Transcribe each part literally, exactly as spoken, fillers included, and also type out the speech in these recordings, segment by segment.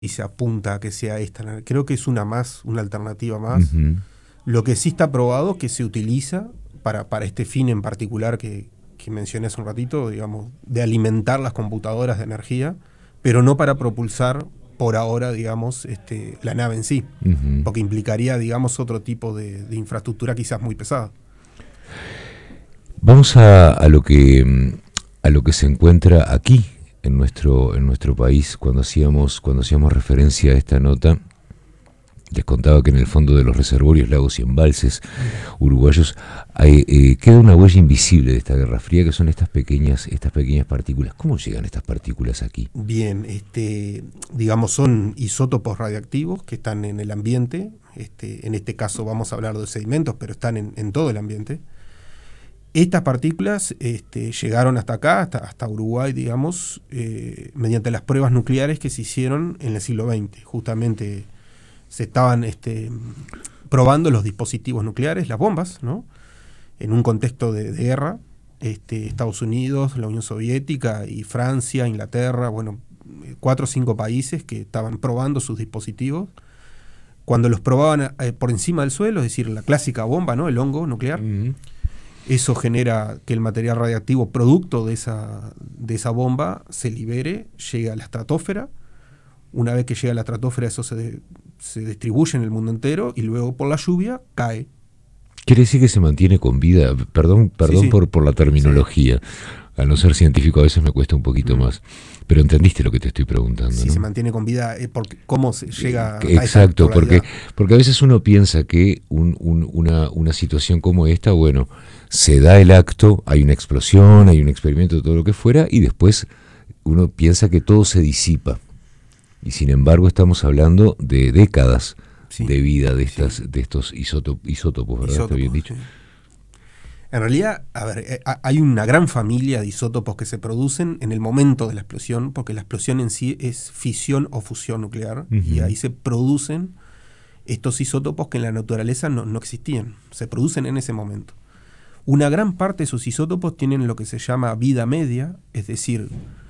y se apunta a que sea esta. Creo que es una más, una alternativa más. Uh-huh. Lo que sí está probado que se utiliza para, para este fin en particular que, que mencioné hace un ratito, digamos, de alimentar las computadoras de energía, pero no para propulsar por ahora, digamos, este, la nave en sí, Uh-huh. porque implicaría, digamos, otro tipo de, de infraestructura quizás muy pesada. Vamos a, a lo que a lo que se encuentra aquí en nuestro en nuestro país. Cuando hacíamos cuando hacíamos referencia a esta nota, les contaba que en el fondo de los reservorios, lagos y embalses uruguayos hay, eh, queda una huella invisible de esta Guerra Fría, que son estas pequeñas estas pequeñas partículas. ¿Cómo llegan estas partículas aquí? Bien, este, digamos, son isótopos radiactivos que están en el ambiente. Este, en este caso vamos a hablar de sedimentos, pero están en, en todo el ambiente. Estas partículas este, llegaron hasta acá, hasta, hasta Uruguay, digamos, eh, mediante las pruebas nucleares que se hicieron en el siglo veinte. Justamente se estaban este, probando los dispositivos nucleares, las bombas, ¿no? En un contexto de, de guerra. Este, Estados Unidos, la Unión Soviética y Francia, Inglaterra, bueno, cuatro o cinco países que estaban probando sus dispositivos. Cuando los probaban eh, por encima del suelo, es decir, la clásica bomba, ¿no? El hongo nuclear. Uh-huh. Eso genera que el material radiactivo producto de esa, de esa bomba se libere, llegue a la estratosfera. Una vez que llega a la estratosfera, eso se, de, se distribuye en el mundo entero y luego por la lluvia cae. Quiere decir que se mantiene con vida. Perdón, perdón Sí, sí. Por, por la terminología. Sí. Al no ser científico a veces me cuesta un poquito mm. más. Pero entendiste lo que te estoy preguntando, sí, ¿no? se mantiene con vida, eh, porque cómo se llega eh, a exacto, esa porque, porque a veces uno piensa que un, un, una, una situación como esta, bueno, se da el acto, hay una explosión, hay un experimento, todo lo que fuera, y después uno piensa que todo se disipa. Y sin embargo estamos hablando de décadas sí, de vida de estas sí. de estos isótop, isótopos, ¿verdad? Isótopos, ¿está bien dicho? Sí. En realidad, a ver, hay una gran familia de isótopos que se producen en el momento de la explosión, porque la explosión en sí es fisión o fusión nuclear, uh-huh. y ahí se producen estos isótopos que en la naturaleza no, no existían, se producen en ese momento. Una gran parte de esos isótopos tienen lo que se llama vida media, es decir,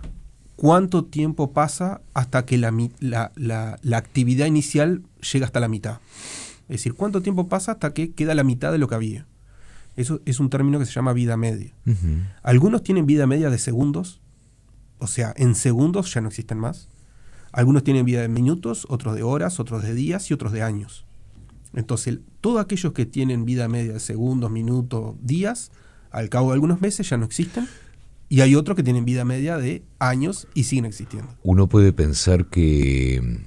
cuánto tiempo pasa hasta que la, la, la, la actividad inicial llega hasta la mitad. Es decir, cuánto tiempo pasa hasta que queda la mitad de lo que había. Eso es un término que se llama vida media. Uh-huh. Algunos tienen vida media de segundos, o sea, en segundos ya no existen más. Algunos tienen vida de minutos, otros de horas, otros de días y otros de años. Entonces, todos aquellos que tienen vida media de segundos, minutos, días, al cabo de algunos meses ya no existen. Y hay otros que tienen vida media de años y siguen existiendo. Uno puede pensar que,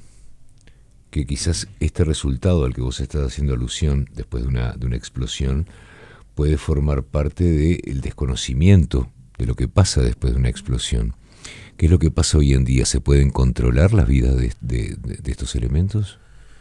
que quizás este resultado al que vos estás haciendo alusión después de una, de una explosión puede formar parte del desconocimiento de lo que pasa después de una explosión. ¿Qué es lo que pasa hoy en día? ¿Se pueden controlar las vidas de, de, de, de estos elementos?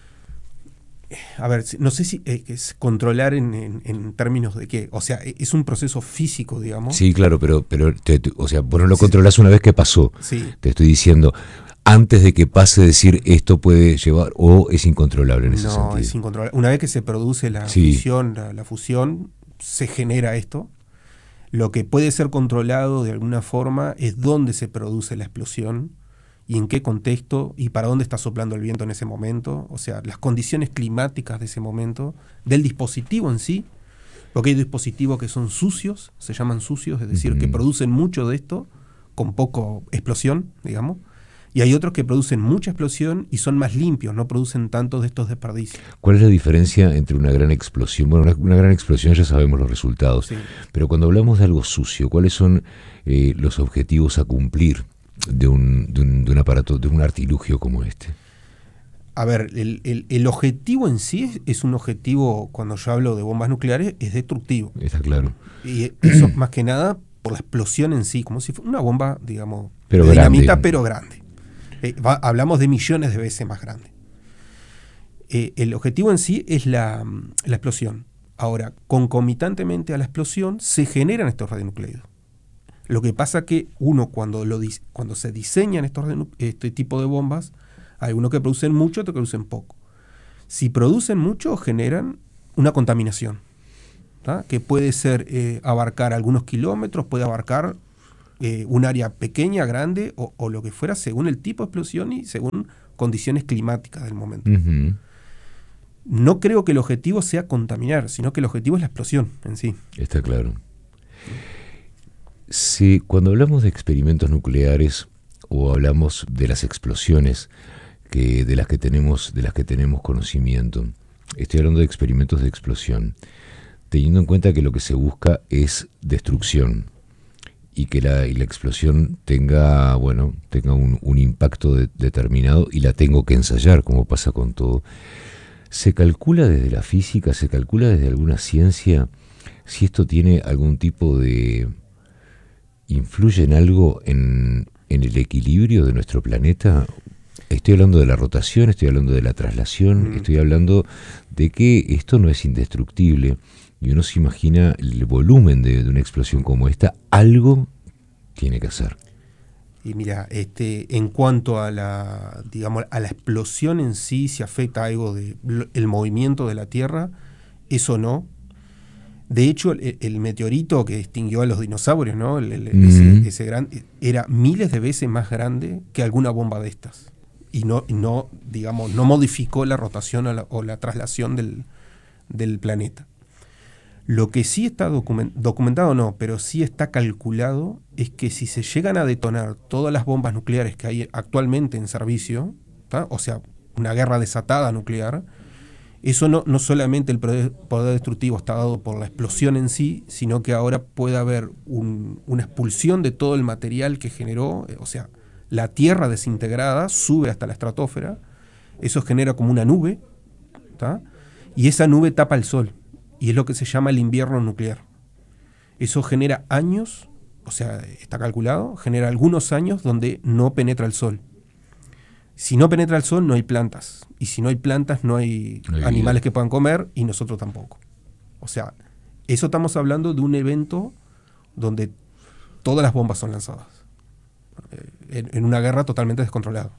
A ver, no sé si eh, es controlar en, en, en términos de qué. O sea, es un proceso físico, digamos. Sí, claro, pero, pero te, te, o sea, vos no lo sí. controlás una vez que pasó. Sí. Te estoy diciendo, antes de que pase, decir esto puede llevar, o es incontrolable en ese no, sentido. No, es incontrolable. Una vez que se produce la sí. fisión, la, la fusión, se genera esto. Lo que puede ser controlado de alguna forma es dónde se produce la explosión y en qué contexto y para dónde está soplando el viento en ese momento, o sea, las condiciones climáticas de ese momento, del dispositivo en sí, porque hay dispositivos que son sucios, se llaman sucios, es decir, uh-huh. que producen mucho de esto con poco explosión, digamos, y hay otros que producen mucha explosión y son más limpios, no producen tantos de estos desperdicios. ¿Cuál es la diferencia entre una gran explosión? Bueno, una, una gran explosión ya sabemos los resultados, sí. pero cuando hablamos de algo sucio, ¿cuáles son eh, los objetivos a cumplir de un, de, un, de un aparato, de un artilugio como este? A ver, el, el, el objetivo en sí es, es un objetivo, cuando yo hablo de bombas nucleares, es destructivo. Está claro. Y eso más que nada por la explosión en sí, como si fuera una bomba, digamos, pero de grande. dinamita, pero grande. Eh, va, hablamos de millones de veces más grande. Eh, el objetivo en sí es la, la explosión. Ahora, concomitantemente a la explosión se generan estos radionucleidos. Lo que pasa que uno cuando, lo, cuando se diseñan estos, este tipo de bombas, hay unos que producen mucho, otros que producen poco. Si producen mucho, generan una contaminación, ¿tá? Que puede ser eh, abarcar algunos kilómetros, puede abarcar eh, un área pequeña, grande o, o lo que fuera, según el tipo de explosión y según condiciones climáticas del momento. Uh-huh. No creo que el objetivo sea contaminar, sino que el objetivo es la explosión en sí. Está claro. Sí, cuando hablamos de experimentos nucleares o hablamos de las explosiones que, de las que tenemos, de las que tenemos conocimiento, estoy hablando de experimentos de explosión, teniendo en cuenta que lo que se busca es destrucción y que la, y la explosión tenga, bueno, tenga un, un impacto de, determinado y la tengo que ensayar, como pasa con todo. ¿Se calcula desde la física, se calcula desde alguna ciencia si esto tiene algún tipo de... influye en algo en, en el equilibrio de nuestro planeta? Estoy hablando de la rotación, estoy hablando de la traslación, mm. estoy hablando de que esto no es indestructible y uno se imagina el volumen de, de una explosión como esta, algo tiene que hacer. Y mira, este, en cuanto a la, digamos, a la explosión en sí, si afecta algo de el movimiento de la Tierra, eso no. De hecho, el, el meteorito que extinguió a los dinosaurios, ¿no? El, el, mm. ese, ese gran, era miles de veces más grande que alguna bomba de estas. Y no, no digamos, no modificó la rotación o la, o la traslación del, del planeta. Lo que sí está document, documentado, no, pero sí está calculado, es que si se llegan a detonar todas las bombas nucleares que hay actualmente en servicio, ¿tá? O sea, una guerra desatada nuclear, eso no, no solamente el poder, poder destructivo está dado por la explosión en sí, sino que ahora puede haber un, una expulsión de todo el material que generó, o sea, la Tierra desintegrada sube hasta la estratosfera, eso genera como una nube, ¿tá? Y esa nube tapa el Sol, y es lo que se llama el invierno nuclear. Eso genera años, o sea, está calculado, genera algunos años donde no penetra el Sol. Si no penetra el Sol, no hay plantas. Y si no hay plantas, no hay, no hay animales vida que puedan comer, y nosotros tampoco. O sea, eso estamos hablando de un evento donde todas las bombas son lanzadas. En, en una guerra totalmente descontrolada.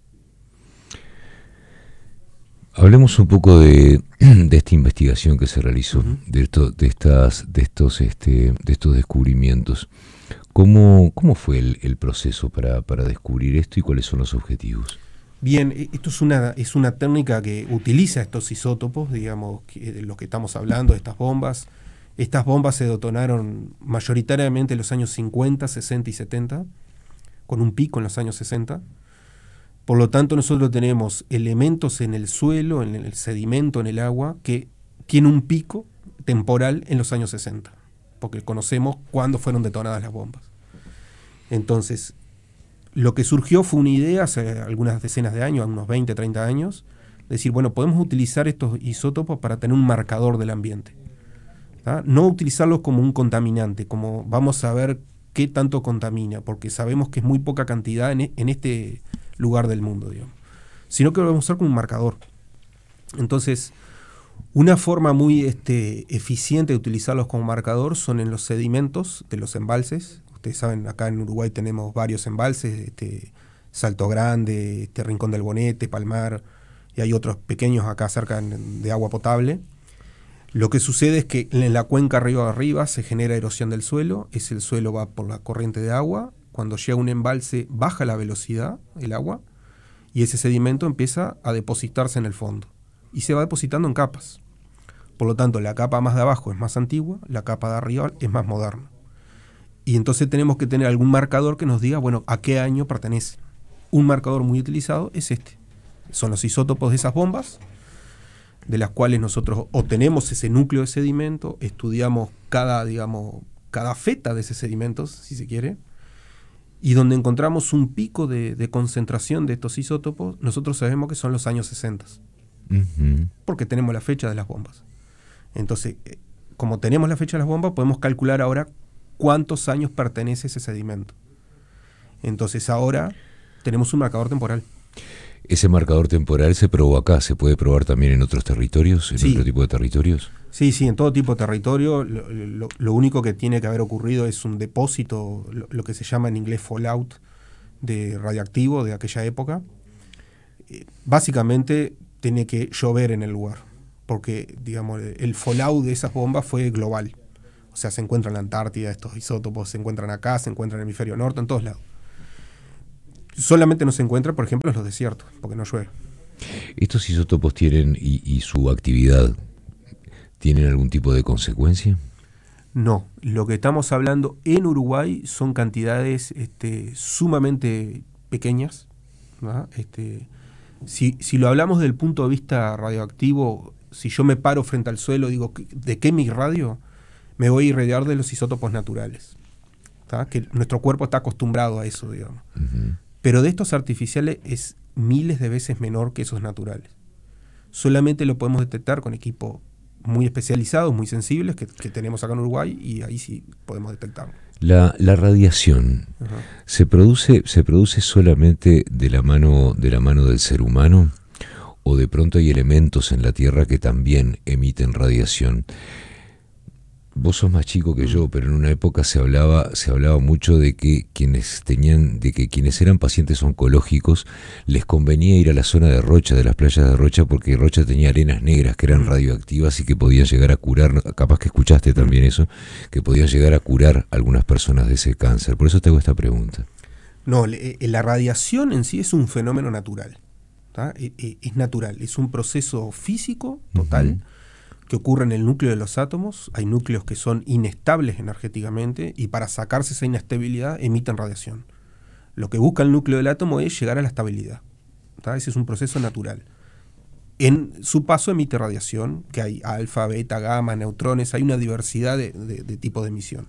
Hablemos un poco de, de esta investigación que se realizó, uh-huh. de, esto, de, estas, de, estos, este, de estos descubrimientos. ¿Cómo, cómo fue el, el proceso para, para descubrir esto y cuáles son los objetivos? Bien, esto es una, es una técnica que utiliza estos isótopos, digamos, que, de lo que estamos hablando, de estas bombas. Estas bombas se detonaron mayoritariamente en los años cincuenta, sesenta y setenta, con un pico en los años sesenta. Por lo tanto, nosotros tenemos elementos en el suelo, en el sedimento, en el agua, que tiene un pico temporal en los años sesenta, porque conocemos cuándo fueron detonadas las bombas. Entonces, lo que surgió fue una idea hace algunas decenas de años, unos veinte, treinta años, decir, bueno, podemos utilizar estos isótopos para tener un marcador del ambiente. ¿tá? No utilizarlos como un contaminante, como vamos a ver qué tanto contamina, porque sabemos que es muy poca cantidad en, en este lugar del mundo, digamos, sino que lo vamos a usar como un marcador. Entonces, una forma muy este, eficiente de utilizarlos como marcador son en los sedimentos de los embalses. Ustedes saben, acá en Uruguay tenemos varios embalses, este, Salto Grande, este, Rincón del Bonete, Palmar, y hay otros pequeños acá cerca de agua potable. Lo que sucede es que en la cuenca río arriba se genera erosión del suelo, ese el suelo va por la corriente de agua, cuando llega a un embalse baja la velocidad el agua y ese sedimento empieza a depositarse en el fondo y se va depositando en capas. Por lo tanto, la capa más de abajo es más antigua, la capa de arriba es más moderna. Y entonces tenemos que tener algún marcador que nos diga, bueno, a qué año pertenece. Un marcador muy utilizado es este. Son los isótopos de esas bombas, de las cuales nosotros obtenemos ese núcleo de sedimento, estudiamos cada, digamos, cada feta de ese sedimento, si se quiere, y donde encontramos un pico de, de concentración de estos isótopos, nosotros sabemos que son los años sesenta, uh-huh. porque tenemos la fecha de las bombas. Entonces, como tenemos la fecha de las bombas, podemos calcular ahora cuántos años pertenece ese sedimento. Entonces ahora tenemos un marcador temporal. ¿Ese marcador temporal se probó acá? ¿Se puede probar también en otros territorios, en sí. otro tipo de territorios? Sí, sí, en todo tipo de territorio. Lo, lo, lo único que tiene que haber ocurrido es un depósito, lo, lo que se llama en inglés fallout, de radiactivo de aquella época. Eh, básicamente tiene que llover en el lugar, porque digamos el fallout de esas bombas fue global. O sea, se encuentra en la Antártida, estos isótopos se encuentran acá, se encuentran en el hemisferio norte, en todos lados. Solamente no se encuentra, por ejemplo, en los desiertos, porque no llueve. ¿Estos isótopos tienen, y, y su actividad, tienen algún tipo de consecuencia? No, lo que estamos hablando en Uruguay son cantidades este, sumamente pequeñas, ¿no? Este, si, si lo hablamos desde el punto de vista radioactivo, si yo me paro frente al suelo y digo, ¿de qué mi radio? Me voy a irradiar de los isótopos naturales, ¿tá? Que nuestro cuerpo está acostumbrado a eso, digamos. Uh-huh. Pero de estos artificiales es miles de veces menor que esos naturales. Solamente lo podemos detectar con equipos muy especializados, muy sensibles, que, que tenemos acá en Uruguay, y ahí sí podemos detectarlo. La, la radiación, uh-huh. ¿se produce, se produce solamente de la mano, de la mano del ser humano? ¿O de pronto hay elementos en la Tierra que también emiten radiación? Vos sos más chico que yo, pero en una época se hablaba, se hablaba mucho de que quienes tenían, de que quienes eran pacientes oncológicos les convenía ir a la zona de Rocha, de las playas de Rocha, porque Rocha tenía arenas negras que eran radioactivas y que podían llegar a curar, capaz que escuchaste también eso, que podían llegar a curar a algunas personas de ese cáncer. Por eso te hago esta pregunta. No, la radiación en sí es un fenómeno natural, ¿tá? Es natural, es un proceso físico total. Uh-huh. Que ocurre en el núcleo de los átomos. Hay núcleos que son inestables energéticamente y para sacarse esa inestabilidad emiten radiación. Lo que busca el núcleo del átomo es llegar a la estabilidad, ¿tá? Ese es un proceso natural. En su paso emite radiación, que hay alfa, beta, gamma, neutrones, hay una diversidad de, de, de tipos de emisión.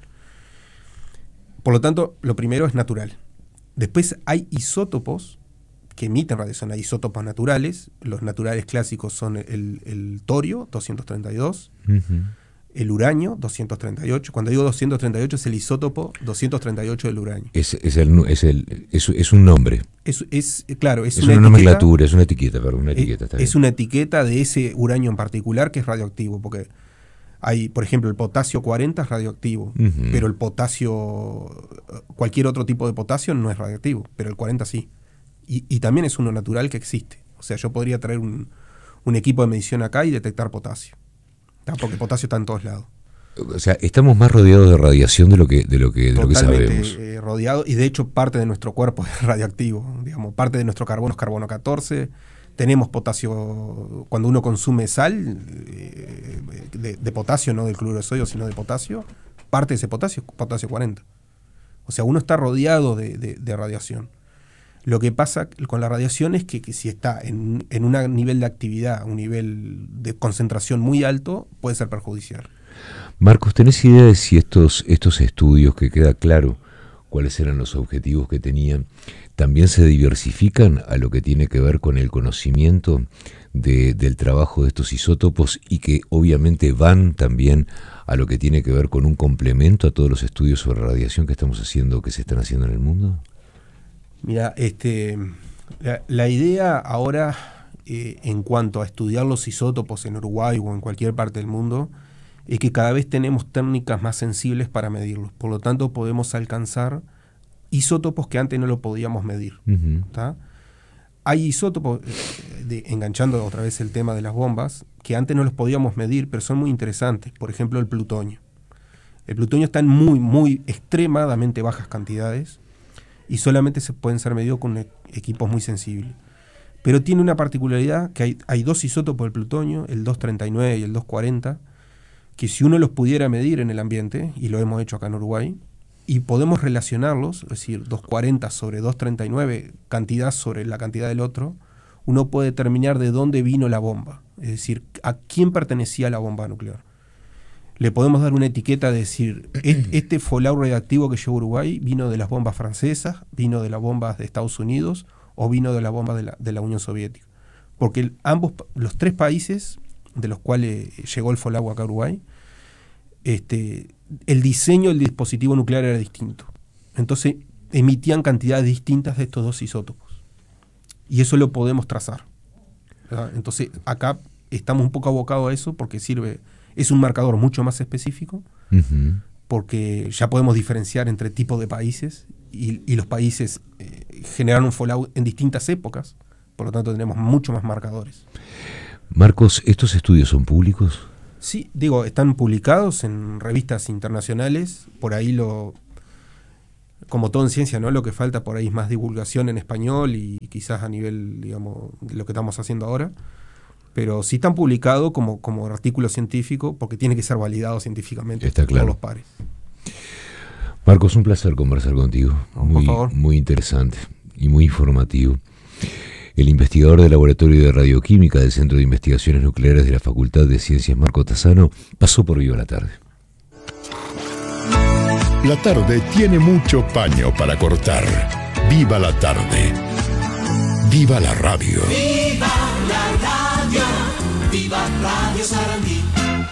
Por lo tanto, lo primero es natural. Después hay isótopos que emiten radiación, hay isótopos naturales. Los naturales clásicos son el, el torio, doscientos treinta y dos, uh-huh. el uranio, doscientos treinta y ocho. Cuando digo doscientos treinta y ocho es el isótopo doscientos treinta y ocho del uranio. Es, es, el, es, el, es, es un nombre. Es, es, claro, es, es una, una nomenclatura, es una etiqueta, perdón, una etiqueta. Es, es una etiqueta de ese uranio en particular que es radioactivo, porque hay, por ejemplo, el potasio cuarenta es radioactivo, uh-huh. pero el potasio, cualquier otro tipo de potasio no es radioactivo, pero el cuarenta sí. Y, y también es uno natural que existe. O sea, yo podría traer un, un equipo de medición acá y detectar potasio, ¿tá? Porque potasio está en todos lados. O sea, estamos más rodeados de radiación de lo que, de lo que, de lo que sabemos. Eh, rodeado, y de hecho parte de nuestro cuerpo es radioactivo. Digamos, parte de nuestro carbono es carbono catorce. Tenemos potasio, cuando uno consume sal, eh, de, de potasio, no del cloruro de sodio, sino de potasio, parte de ese potasio es potasio cuarenta. O sea, uno está rodeado de, de, de radiación. Lo que pasa con la radiación es que, que si está en, en un nivel de actividad, un nivel de concentración muy alto, puede ser perjudicial. Marcos, ¿tenés idea de si estos, estos estudios, que queda claro cuáles eran los objetivos que tenían, también se diversifican a lo que tiene que ver con el conocimiento de, del trabajo de estos isótopos y que obviamente van también a lo que tiene que ver con un complemento a todos los estudios sobre radiación que estamos haciendo, que se están haciendo en el mundo? Mira, este, la, la idea ahora eh, en cuanto a estudiar los isótopos en Uruguay o en cualquier parte del mundo es que cada vez tenemos técnicas más sensibles para medirlos. Por lo tanto, podemos alcanzar isótopos que antes no lo podíamos medir. Uh-huh. ¿Tá? Hay isótopos, de, enganchando otra vez el tema de las bombas, que antes no los podíamos medir, pero son muy interesantes. Por ejemplo, el plutonio. El plutonio está en muy, muy extremadamente bajas cantidades y solamente se pueden ser medidos con e- equipos muy sensibles. Pero tiene una particularidad, que hay, hay dos isótopos del plutonio, el doscientos treinta y nueve y el doscientos cuarenta, que si uno los pudiera medir en el ambiente, y lo hemos hecho acá en Uruguay, y podemos relacionarlos, es decir, doscientos cuarenta sobre doscientos treinta y nueve, cantidad sobre la cantidad del otro, uno puede determinar de dónde vino la bomba, es decir, a quién pertenecía la bomba nuclear. Le podemos dar una etiqueta de decir, este fallout radioactivo que llegó a Uruguay vino de las bombas francesas, vino de las bombas de Estados Unidos o vino de las bombas de la, de la Unión Soviética. Porque el, ambos, los tres países de los cuales llegó el fallout acá a Uruguay, este, el diseño del dispositivo nuclear era distinto. Entonces emitían cantidades distintas de estos dos isótopos. Y eso lo podemos trazar, ¿verdad? Entonces acá estamos un poco abocados a eso porque sirve... Es un marcador mucho más específico, uh-huh. porque ya podemos diferenciar entre tipos de países y, y los países eh, generaron un fallout en distintas épocas, por lo tanto tenemos mucho más marcadores. Marcos, ¿estos estudios son públicos? Sí, digo, están publicados en revistas internacionales, por ahí lo, como todo en ciencia, ¿no? Lo que falta por ahí es más divulgación en español y, y quizás a nivel, digamos, de lo que estamos haciendo ahora. Pero sí están publicados como, como artículo científico, porque tiene que ser validado científicamente Está claro. por los pares. Marcos, un placer conversar contigo. No, muy, por favor. muy interesante y muy informativo. El investigador del Laboratorio de Radioquímica del Centro de Investigaciones Nucleares de la Facultad de Ciencias, Marco Tassano, pasó por Viva la Tarde. La tarde tiene mucho paño para cortar. Viva la tarde. Viva la radio. Viva la radio. Viva Radio Sarandí.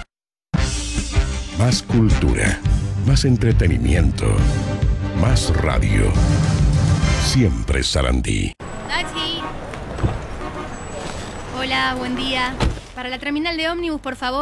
Más cultura, más entretenimiento, más radio. Siempre Sarandí. Taxi. Hola, buen día. Para la terminal de ómnibus, por favor.